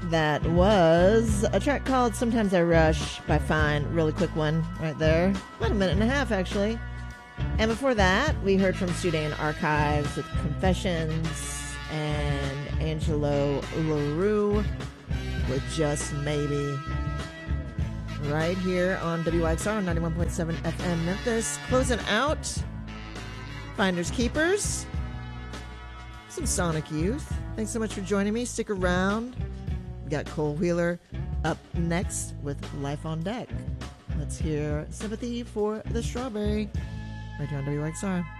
That was a track called Sometimes I Rush by Fine. Really quick one right there. About a minute and a half, actually. And before that, we heard from Sudan Archives with Confessions and Angelo LaRue with Just Maybe. Right here on WXR 91.7 FM Memphis. Closing out Finders Keepers. Some Sonic Youth. Thanks so much for joining me. Stick around. We got Cole Wheeler up next with Life on Deck. Let's hear Sympathy for the Strawberry right here on WXR.